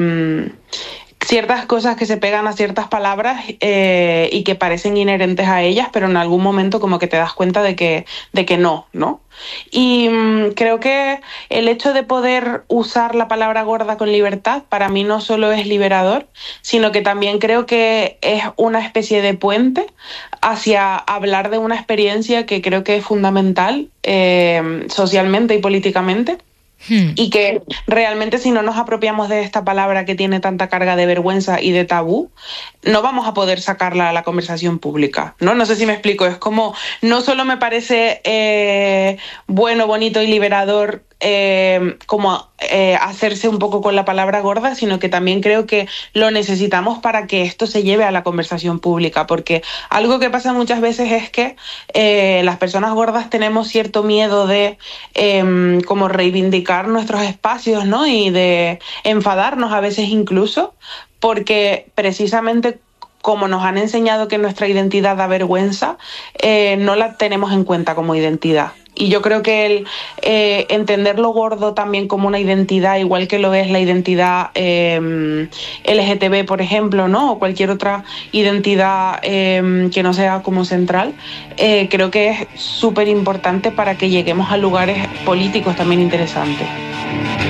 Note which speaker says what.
Speaker 1: ciertas cosas que se pegan a ciertas palabras y que parecen inherentes a ellas, pero en algún momento como que te das cuenta de que no, ¿no? Y creo que el hecho de poder usar la palabra gorda con libertad para mí no solo es liberador, sino que también creo que es una especie de puente hacia hablar de una experiencia que creo que es fundamental socialmente y políticamente.
Speaker 2: Hmm.
Speaker 1: Y que realmente si no nos apropiamos de esta palabra que tiene tanta carga de vergüenza y de tabú, no vamos a poder sacarla a la conversación pública, ¿no? No sé si me explico, es como, no solo me parece bueno, bonito y liberador como hacerse un poco con la palabra gorda, sino que también creo que lo necesitamos para que esto se lleve a la conversación pública, porque algo que pasa muchas veces es que las personas gordas tenemos cierto miedo de como reivindicar nuestros espacios, ¿no? Y de enfadarnos a veces incluso, porque precisamente como nos han enseñado que nuestra identidad da vergüenza, no la tenemos en cuenta como identidad. Y yo creo que el entender lo gordo también como una identidad, igual que lo es la identidad LGTB, por ejemplo, ¿no? O cualquier otra identidad que no sea como central, creo que es súper importante para que lleguemos a lugares políticos también interesantes.